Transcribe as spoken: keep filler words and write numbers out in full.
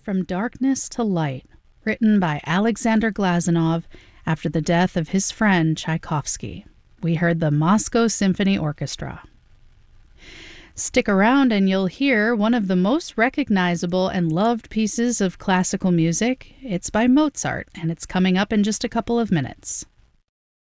From Darkness to Light, written by Alexander Glazunov after the death of his friend Tchaikovsky. We heard the Moscow Symphony Orchestra. Stick around and you'll hear one of the most recognizable and loved pieces of classical music. It's by Mozart, and it's coming up in just a couple of minutes.